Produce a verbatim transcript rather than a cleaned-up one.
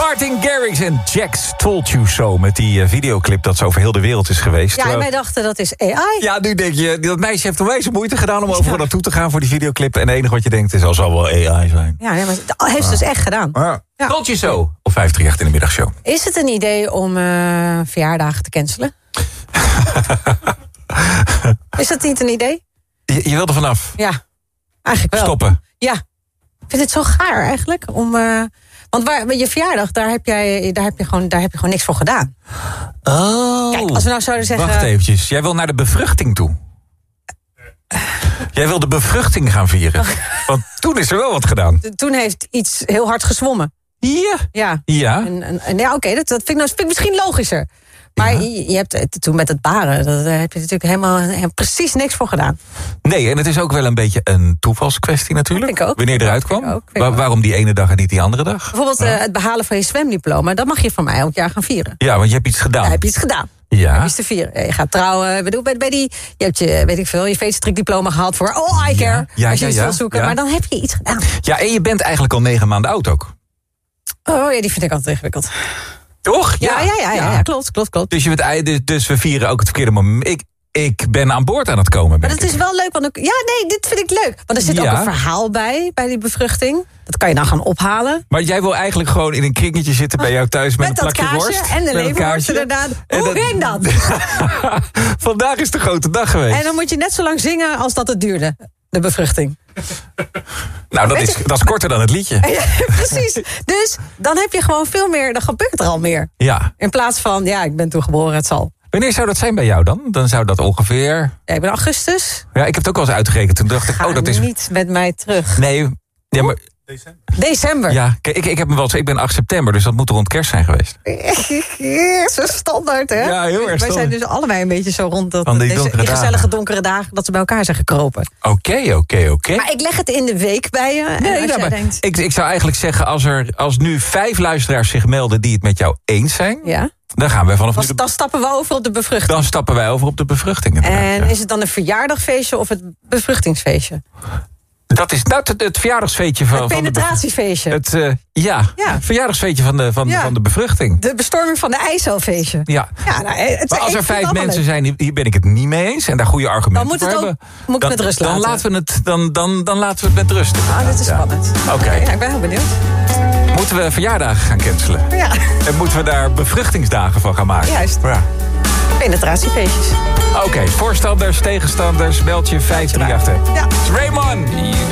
Martin Garrix en Jax Told You So. Met die uh, videoclip dat zo over heel de wereld is geweest. Ja, en wij dachten dat is A I. Ja, nu denk je, dat meisje heeft onwijs moeite gedaan om overal ja. naartoe te gaan voor die videoclip. En het enige wat je denkt is, al zal wel A I zijn. Ja, nee, maar dat heeft ze dus echt gedaan. Ah. Ja. Told You So op vijf drie acht in de middagshow. Is het een idee om uh, verjaardagen te cancelen? Is dat niet een idee? Je, je wil er vanaf? Ja, eigenlijk wel. Stoppen? Ja. Ik vind het zo gaar eigenlijk. Om, uh, want waar, je verjaardag, daar heb, jij, daar, heb je gewoon, daar heb je gewoon niks voor gedaan. Oh. Kijk, als we nou zouden zeggen... Wacht eventjes, jij wil naar de bevruchting toe. Jij wil de bevruchting gaan vieren. Want toen is er wel wat gedaan. Toen heeft iets heel hard gezwommen. Ja. Ja. Ja. En, en, en, ja, oké, okay, dat, dat vind, ik nou, vind ik misschien logischer. Maar ja. je, je hebt toen met het baren, daar heb je natuurlijk helemaal, helemaal precies niks voor gedaan. Nee, en het is ook wel een beetje een toevalskwestie natuurlijk. Ik ook. Wanneer je eruit kwam. Ik ook, ik Waar, waarom die ene dag en niet die andere dag? Bijvoorbeeld ja. uh, het behalen van je zwemdiploma. Dat mag je van mij elk jaar gaan vieren. Ja, want je hebt iets gedaan. Ja, heb je iets gedaan. Ja. Je hebt iets te vieren. Je gaat trouwen. Bedoel, bij, bij die, je hebt je, weet ik veel, je veestrikdiploma gehaald voor all I care. Ja, ja, als je ja, iets ja, wil zoeken. ja. Maar dan heb je iets gedaan. Ja, en je bent eigenlijk al negen maanden oud ook. Oh ja, die vind ik altijd ingewikkeld. Toch? Ja, ja, ja, ja, ja, ja klopt, klopt, klopt. Dus, je bent, dus, dus we vieren ook het verkeerde moment. Ik, ik ben aan boord aan het komen. Maar dat is wel leuk, want ook, ja, nee, dit vind ik leuk. Want er zit ja. ook een verhaal bij, bij die bevruchting. Dat kan je dan gaan ophalen. Maar jij wil eigenlijk gewoon in een kringetje zitten bij jou thuis met, met een plakje worst. En de leverworst inderdaad. Hoe dat... ging dat? Vandaag is de grote dag geweest. En dan moet je net zo lang zingen als dat het duurde. De bevruchting. Nou, dat is, dat is korter dan het liedje. Ja, precies. Dus dan heb je gewoon veel meer, dan gebeurt er al meer. Ja. In plaats van, ja, ik ben toen geboren, het zal. Wanneer zou dat zijn bij jou dan? Dan zou dat ongeveer... Ja, ik ben augustus. Ja, ik heb het ook wel eens uitgerekend. Toen dacht ik, Ga oh, dat is... niet met mij terug. Nee, ja, maar... December. December. Ja, kijk, ik, ik heb me wel eens, ik ben acht september, dus dat moet rond kerst zijn geweest. Zo standaard, hè? Ja, heel erg Wij zijn dus allebei een beetje zo rond dat Van die deze donkere die gezellige dagen. donkere dagen dat ze bij elkaar zijn gekropen. Oké, oké, oké. Maar ik leg het in de week bij je. En Nee, als nou, jij maar denkt, ik, ik zou eigenlijk zeggen, als er als nu vijf luisteraars zich melden die het met jou eens zijn, ja, dan gaan we vanaf dan, nu de, dan stappen we over op de bevruchting. dan stappen wij over op de bevruchting. inderdaad, En ja. is het dan een verjaardagfeestje of het bevruchtingsfeestje? Dat is nou het, het verjaardagsfeestje van, Het van de bev- penetratiefeestje. Het, uh, ja, Ja. verjaardagsfeestje van de, van, Ja. van de bevruchting. De bestorming van de eicelfeestje. Ja. Ja, nou, het, Maar als ik er vind vijf het allemaal mensen leuk. zijn, hier- hier ben ik het niet mee eens en daar goede argumenten Dan moet het voor ook- hebben, moet ik dan, met rust dan laten. laten we het, dan, dan, dan laten we het met rust. Ah, dit is Ja. spannend. Oké. Ja, ik ben heel benieuwd. Moeten we verjaardagen gaan cancelen? Ja, En moeten we daar bevruchtingsdagen van gaan maken? juist. Ja. Penetratiefeestjes. Oké, okay, voorstanders, tegenstanders, belt je vijf drie acht. Ja. Raymond!